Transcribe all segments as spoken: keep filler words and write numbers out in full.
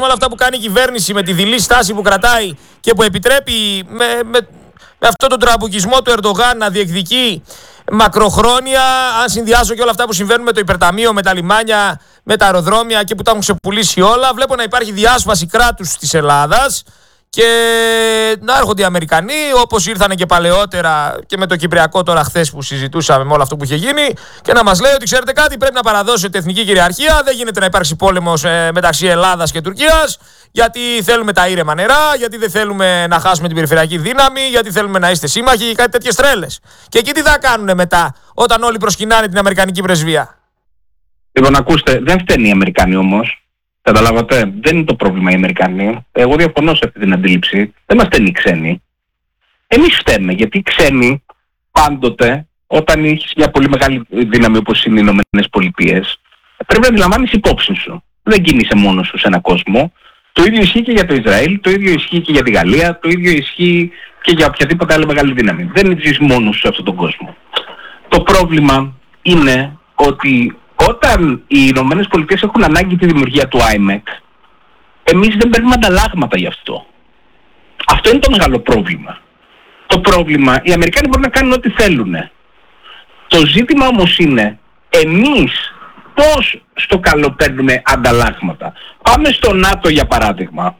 με όλα αυτά που κάνει η κυβέρνηση, με τη δειλή στάση που κρατάει και που επιτρέπει με, με, με αυτόν τον τραμπουκισμό του Ερντογάν να διεκδικεί μακροχρόνια, αν συνδυάσω και όλα αυτά που συμβαίνουν με το υπερταμείο, με τα λιμάνια, με τα αεροδρόμια και που τα έχουν ξεπουλήσει όλα, βλέπω να υπάρχει διάσπαση κράτους της Ελλάδας και να έρχονται οι Αμερικανοί, όπως ήρθανε και παλαιότερα και με το Κυπριακό τώρα χθες που συζητούσαμε με όλο αυτό που είχε γίνει, και να μας λέει ότι ξέρετε κάτι, πρέπει να παραδώσετε εθνική κυριαρχία, δεν γίνεται να υπάρξει πόλεμος ε, μεταξύ Ελλάδας και Τουρκίας, γιατί θέλουμε τα ήρεμα νερά, γιατί δεν θέλουμε να χάσουμε την περιφερειακή δύναμη, γιατί θέλουμε να είστε σύμμαχοι και κάτι τέτοιες τρέλες. Και εκεί τι θα κάνουν μετά, όταν όλοι προσκυνάνε την Αμερικανική πρεσβεία? Λοιπόν, ακούστε, δεν φταίνει οι Αμερικανοί όμως. Καταλάβατε, δεν είναι το πρόβλημα οι Αμερικανοί. Εγώ διαφωνώ σε αυτή την αντίληψη. Δεν μας φταίνει οι ξένοι. Εμείς φταίμε, γιατί οι ξένοι πάντοτε, όταν έχεις μια πολύ μεγάλη δύναμη όπως είναι οι Ηνωμένες Πολιτείες, πρέπει να αντιλαμβάνεις υπόψη σου. Δεν κινείσαι μόνος σου σε έναν κόσμο. Το ίδιο ισχύει και για το Ισραήλ, το ίδιο ισχύει και για τη Γαλλία, το ίδιο ισχύει και για οποιαδήποτε άλλη μεγάλη δύναμη. Δεν ζεις μόνος σου σε αυτόν τον κόσμο. Το πρόβλημα είναι ότι όταν οι Ηνωμένες Πολιτείες έχουν ανάγκη τη δημιουργία του άι εμ ι σι, εμείς δεν παίρνουμε ανταλλάγματα γι' αυτό. Αυτό είναι το μεγάλο πρόβλημα. Το πρόβλημα, οι Αμερικάνοι μπορούν να κάνουν ό,τι θέλουν. Το ζήτημα όμως είναι, εμείς πώς στο καλό παίρνουμε ανταλλάγματα? Πάμε στο ΝΑΤΟ για παράδειγμα.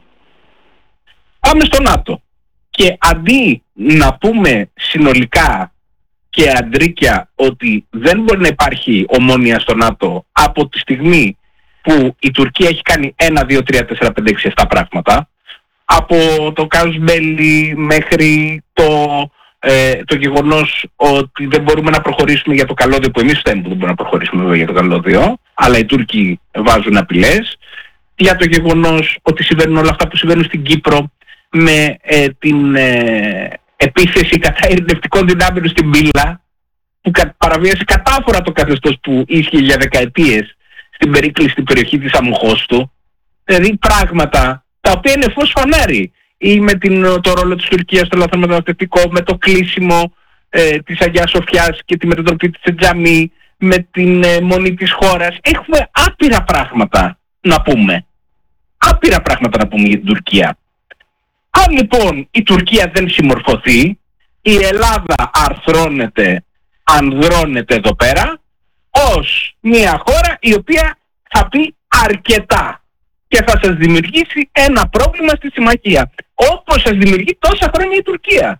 Πάμε στο ΝΑΤΟ. Και αντί να πούμε συνολικά και αντρίκια ότι δεν μπορεί να υπάρχει ομόνοια στο ΝΑΤΟ από τη στιγμή που η Τουρκία έχει κάνει ένα, δύο, τρία, τέσσερα, πέντε, έξι, επτά πράγματα, από το casus belli μέχρι το, ε, το γεγονός ότι δεν μπορούμε να προχωρήσουμε για το καλώδιο, που εμείς φταίνουμε που δεν μπορούμε να προχωρήσουμε βέβαια για το καλώδιο, αλλά οι Τούρκοι βάζουν απειλές, για το γεγονός ότι συμβαίνουν όλα αυτά που συμβαίνουν στην Κύπρο με ε, την ε, επίθεση κατά ειρηνευτικών δυνάμεων στην Πύλα, που παραβίασε κατάφορα το καθεστώς που ίσχυε για δεκαετίες στην περίκλειστη περιοχή της Αμμοχώστου. Δηλαδή πράγματα τα οποία είναι φως φανάρι, ή με την, το ρόλο της Τουρκίας στο λαθρομεταναστευτικό, με το κλείσιμο ε, της Αγιάς Σοφιάς και τη μετατροπή της σε τζαμί, με την ε, μονή της χώρας. Έχουμε άπειρα πράγματα να πούμε. Άπειρα πράγματα να πούμε για την Τουρκία. Αν λοιπόν η Τουρκία δεν συμμορφωθεί, η Ελλάδα αρθρώνεται, ανδρώνεται εδώ πέρα ως μια χώρα η οποία θα πει αρκετά και θα σας δημιουργήσει ένα πρόβλημα στη συμμαχία, όπως σας δημιουργεί τόσα χρόνια η Τουρκία.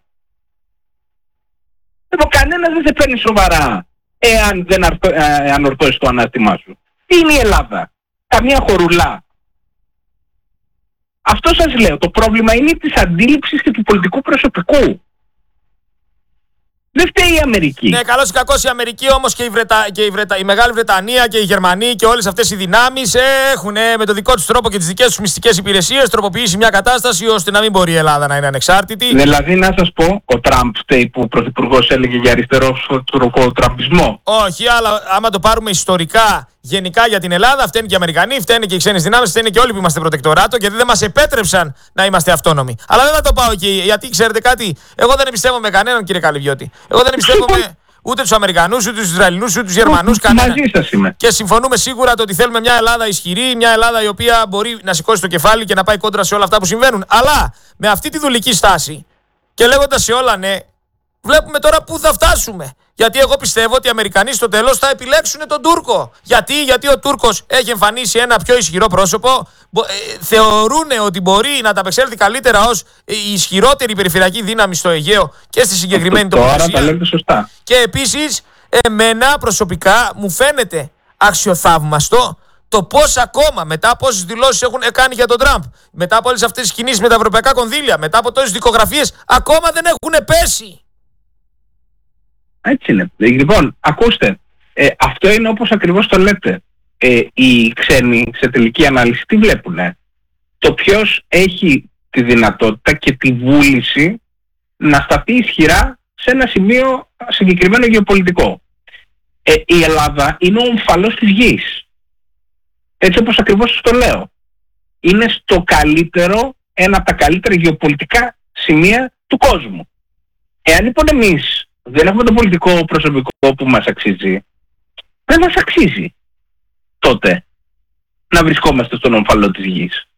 Λοιπόν, κανένας δεν σε παίρνει σοβαρά εάν δεν αρθω, ε, ανορθώσεις το ανάστημά σου. Τι είναι η Ελλάδα? Καμία χορουλά. Αυτό σας λέω, το πρόβλημα είναι της αντίληψης και του πολιτικού προσωπικού. Δεν φταίει η Αμερική. Ναι, καλώς ή κακώς η Αμερική όμως και, η, Βρετα... και η, Βρετα... η Μεγάλη Βρετανία και οι Γερμανοί και όλες αυτές οι δυνάμεις έχουν με τον δικό τους τρόπο και τις δικές τους μυστικές υπηρεσίες τροποποιήσει μια κατάσταση ώστε να μην μπορεί η Ελλάδα να είναι ανεξάρτητη. Δηλαδή, να σας πω, ο Τραμπ φταίει που ο πρωθυπουργός έλεγε για αριστερό τραμπισμό? Όχι, αλλά άμα το πάρουμε ιστορικά, γενικά για την Ελλάδα, φταίνουν και οι Αμερικανοί, φταίνουν και οι ξένες δυνάμεις, φταίνουν και όλοι που είμαστε προτεκτοράτο, γιατί δεν μας επέτρεψαν να είμαστε αυτόνομοι. Αλλά δεν θα το πάω εκεί, γιατί ξέρετε κάτι, εγώ δεν εμπιστεύομαι κανέναν, κύριε Καλυβιώτη. Εγώ δεν εμπιστεύομαι ούτε τους Αμερικανούς, ούτε τους Ισραηλινούς, ούτε τους Γερμανούς, κανέναν. Μαζί σας είμαι. Και συμφωνούμε σίγουρα το ότι θέλουμε μια Ελλάδα ισχυρή, μια Ελλάδα η οποία μπορεί να σηκώσει το κεφάλι και να πάει κόντρα σε όλα αυτά που συμβαίνουν. Αλλά με αυτή τη δουλική στάση και λέγοντας σε όλα ναι, βλέπουμε τώρα πού θα φτάσουμε. Γιατί εγώ πιστεύω ότι οι Αμερικανοί στο τέλος θα επιλέξουν τον Τούρκο. Γιατί, Γιατί ο Τούρκος έχει εμφανίσει ένα πιο ισχυρό πρόσωπο. Ε, θεωρούν ότι μπορεί να τα απεξέλθει καλύτερα ως η ισχυρότερη περιφερειακή δύναμη στο Αιγαίο και στη συγκεκριμένη τοποθεσία. Τώρα τα λέτε σωστά. Και επίσης, εμένα προσωπικά μου φαίνεται αξιοθαύμαστο το πώς ακόμα μετά από όσες δηλώσεις έχουν κάνει για τον Τραμπ, μετά από όλες αυτές τις κινήσεις με τα ευρωπαϊκά κονδύλια, μετά από τόσες δικογραφίες, ακόμα δεν έχουν πέσει. Έτσι είναι. Λοιπόν, ακούστε, ε, αυτό είναι όπως ακριβώς το λέτε. Ε, οι ξένοι σε τελική ανάλυση τι βλέπουνε? Το ποιος έχει τη δυνατότητα και τη βούληση να σταθεί ισχυρά σε ένα σημείο συγκεκριμένο γεωπολιτικό. Ε, η Ελλάδα είναι ο ομφαλός της γης. Έτσι όπως ακριβώς το λέω. Είναι στο καλύτερο, ένα από τα καλύτερα γεωπολιτικά σημεία του κόσμου. Εάν λοιπόν εμείς δεν έχουμε το πολιτικό προσωπικό που μας αξίζει, δεν μας αξίζει τότε να βρισκόμαστε στον ομφαλό της γης.